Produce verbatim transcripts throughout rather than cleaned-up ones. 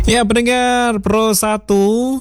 Ya, pendengar Pro satu,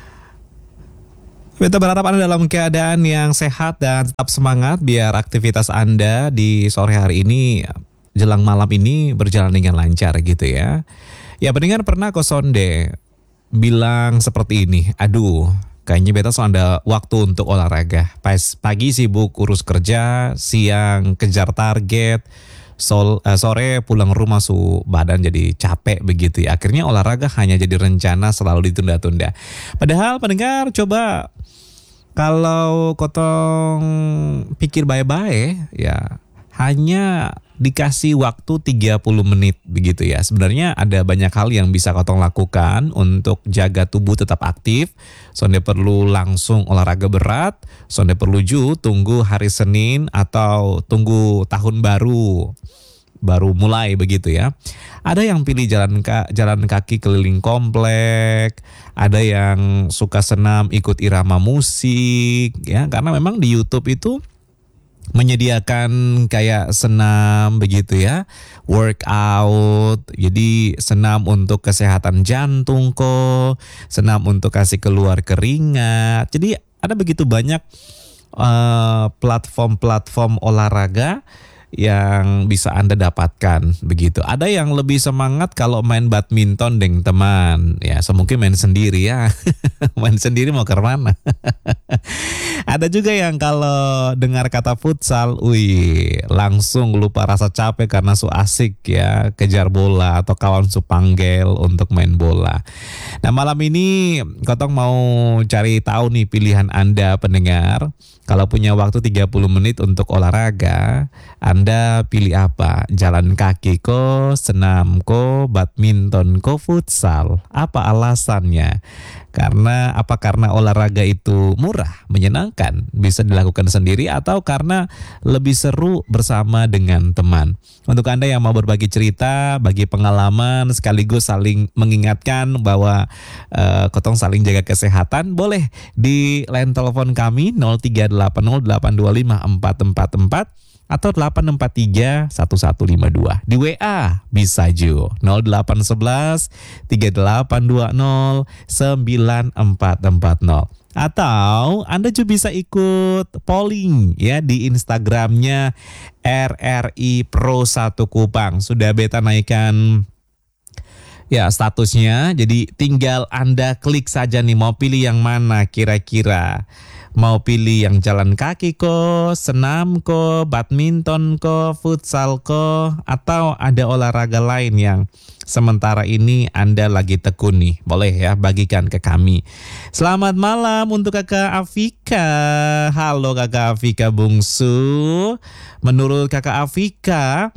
kita berharap Anda dalam keadaan yang sehat dan tetap semangat biar aktivitas Anda di sore hari ini jelang malam ini berjalan dengan lancar gitu ya. Ya, pendengar pernah kosonde bilang seperti ini, aduh kayaknya beta so ada waktu untuk olahraga. Pas pagi sibuk urus kerja, siang kejar target, sol, eh, sore pulang rumah su badan jadi capek begitu ya. Akhirnya olahraga hanya jadi rencana selalu ditunda-tunda. Padahal pendengar coba kalau kotong pikir baik-baik ya hanya dikasih waktu tiga puluh menit begitu ya. Sebenarnya ada banyak hal yang bisa kotong lakukan untuk jaga tubuh tetap aktif. Sonde perlu langsung olahraga berat, sonde perlu ju tunggu hari Senin atau tunggu tahun baru baru mulai begitu ya. Ada yang pilih jalan ka, jalan kaki keliling komplek, ada yang suka senam ikut irama musik ya, karena memang di YouTube itu menyediakan kayak senam begitu ya, workout. Jadi senam untuk kesehatan jantung kok, senam untuk kasih keluar keringat. Jadi ada begitu banyak uh, platform-platform olahraga yang bisa Anda dapatkan begitu. Ada yang lebih semangat kalau main badminton dengan teman. Ya, semungkin main sendiri ya. Main sendiri mau ke mana? Ada juga yang kalau dengar kata futsal, wih, langsung lupa rasa capek karena su asik ya kejar bola atau kawan su panggil untuk main bola. Nah, malam ini Kotong mau cari tahu nih pilihan Anda pendengar. Kalau punya waktu tiga puluh menit untuk olahraga, Anda pilih apa? Jalan kaki ko, senam ko, badminton ko, futsal. Apa alasannya? Karena apa karena olahraga itu murah, menyenangkan, bisa dilakukan sendiri, atau karena lebih seru bersama dengan teman. Untuk Anda yang mau berbagi cerita, bagi pengalaman, sekaligus saling mengingatkan bahwa uh, Kotong saling jaga kesehatan, boleh di line telepon kami nol tiga delapan nol delapan dua lima empat empat empat atau delapan empat tiga satu satu lima dua. Di W A bisa juga nol delapan satu satu tiga delapan dua nol sembilan empat empat nol. Atau Anda juga bisa ikut polling ya di Instagramnya R R I Pro satu Kupang. Sudah beta naikkan ya statusnya, jadi tinggal Anda klik saja nih mau pilih yang mana kira-kira. Mau pilih yang jalan kaki ko, senam ko, badminton ko, futsal ko, atau ada olahraga lain yang sementara ini Anda lagi tekuni. Boleh ya bagikan ke kami. Selamat malam untuk Kakak Afika. Halo Kakak Afika bungsu. Menurut Kakak Afika,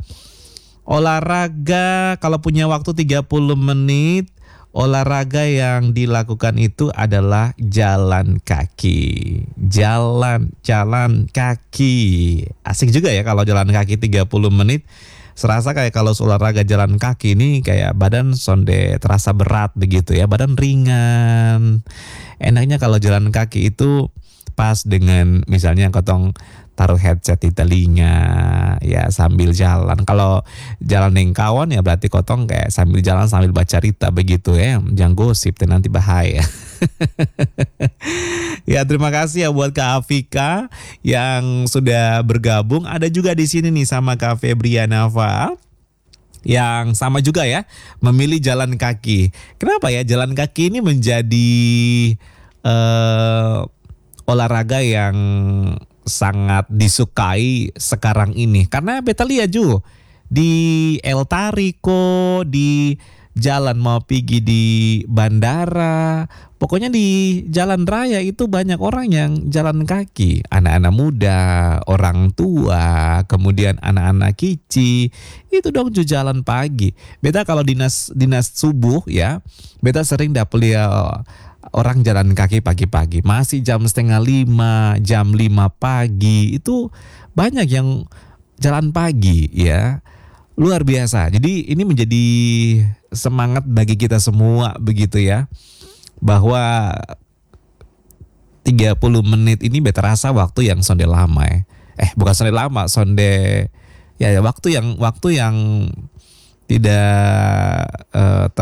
olahraga kalau punya waktu tiga puluh menit, olahraga yang dilakukan itu adalah jalan kaki. Jalan, jalan kaki. Asik juga ya kalau jalan kaki tiga puluh menit. Serasa kayak kalau olahraga jalan kaki ini kayak badan sonde terasa berat begitu ya. Badan ringan. Enaknya kalau jalan kaki itu pas dengan misalnya Kotong taruh headset di telinga ya sambil jalan. Kalau jalan dengan kawan ya berarti Kotong kayak sambil jalan sambil baca cerita begitu ya. Jangan gosip dan nanti bahaya. Ya terima kasih ya buat Kak Afika yang sudah bergabung. Ada juga di sini nih sama Kak Febrianava yang sama juga ya memilih jalan kaki. Kenapa ya jalan kaki ini menjadi uh, olahraga yang sangat disukai sekarang ini? Karena beta lihat juga di El Tarico, di jalan mau pergi di bandara, pokoknya di jalan raya itu banyak orang yang jalan kaki. Anak-anak muda, orang tua, kemudian anak-anak kicik, itu dong juga jalan pagi. Beta kalau dinas dinas subuh ya, beta sering dapet lihat orang jalan kaki pagi-pagi, masih jam setengah lima, jam lima pagi, itu banyak yang jalan pagi ya. Luar biasa. Jadi ini menjadi semangat bagi kita semua begitu ya. Bahwa tiga puluh menit ini terasa waktu yang sonde lama ya. Eh bukan sonde lama, sonde ya, ya waktu yang waktu yang tidak uh, terlalu lama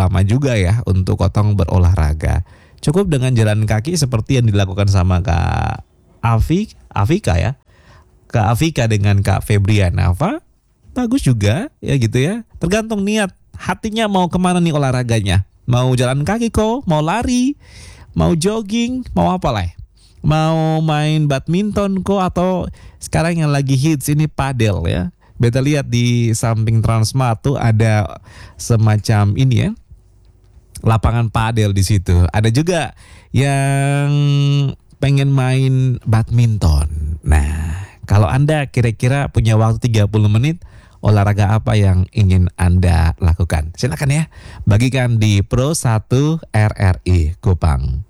lama juga ya untuk Kotong berolahraga. Cukup dengan jalan kaki seperti yang dilakukan sama Kak Afi, Afika ya. Kak Afika dengan Kak Febriana. Apa? Bagus juga ya gitu ya. Tergantung niat. Hatinya mau kemana nih olahraganya. Mau jalan kaki kok, mau lari, mau jogging, mau apa lah. Mau main badminton kok, atau sekarang yang lagi hits ini padel ya. Beta lihat di samping Transmart tuh ada semacam ini ya, lapangan padel di situ. Ada juga yang pengen main badminton. Nah, kalau Anda kira-kira punya waktu tiga puluh menit, olahraga apa yang ingin Anda lakukan? Silakan ya, bagikan di Pro satu R R I Kupang.